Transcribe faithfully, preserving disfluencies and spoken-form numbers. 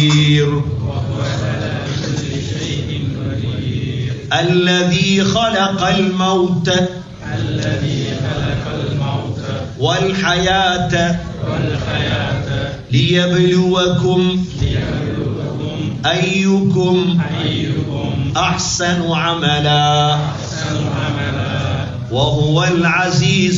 قدير وهو على كل شيء قدير الذي خلق الموت الذي خلق الموت والحياة والحياة ليبلوكم ليبلوكم أيكم أيكم أحسن عملا أحسن عملا وهو العزيز